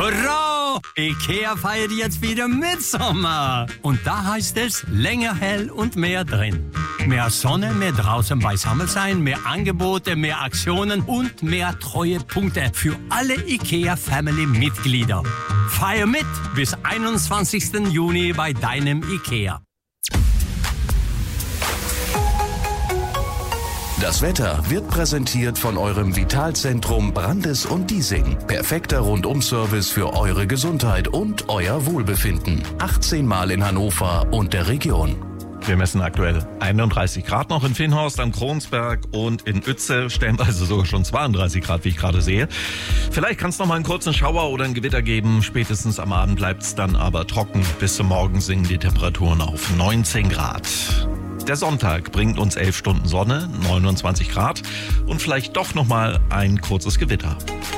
Hurra! IKEA feiert jetzt wieder Mitsommer. Und da heißt es länger hell und mehr drin. Mehr Sonne, mehr draußen beisammen sein, mehr Angebote, mehr Aktionen und mehr Treuepunkte für alle IKEA-Family-Mitglieder. Feier mit bis 21. Juni bei deinem IKEA. Das Wetter wird präsentiert von eurem Vitalzentrum Brandes und Diesing. Perfekter Rundum-Service für eure Gesundheit und euer Wohlbefinden. 18 Mal in Hannover und der Region. Wir messen aktuell 31 Grad noch in Finnhorst am Kronsberg und in Uetze stellenweise sogar schon 32 Grad, wie ich gerade sehe. Vielleicht kann es noch mal einen kurzen Schauer oder ein Gewitter geben. Spätestens am Abend bleibt es dann aber trocken. Bis zum Morgen sinken die Temperaturen auf 19 Grad. Der Sonntag bringt uns 11 Stunden Sonne, 29 Grad und vielleicht doch noch mal ein kurzes Gewitter.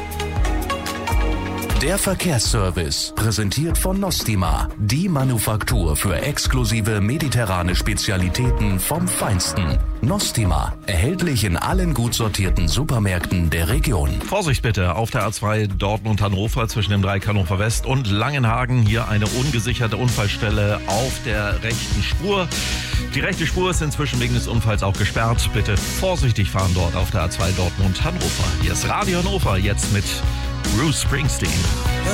Der Verkehrsservice, präsentiert von Nostima, die Manufaktur für exklusive mediterrane Spezialitäten vom Feinsten. Nostima, erhältlich in allen gut sortierten Supermärkten der Region. Vorsicht bitte auf der A2 Dortmund-Hannover zwischen dem Dreieck Hannover West und Langenhagen. Hier eine ungesicherte Unfallstelle auf der rechten Spur. Die rechte Spur ist inzwischen wegen des Unfalls auch gesperrt. Bitte vorsichtig fahren dort auf der A2 Dortmund-Hannover. Hier ist Radio Hannover, jetzt mit Bruce Springsteen.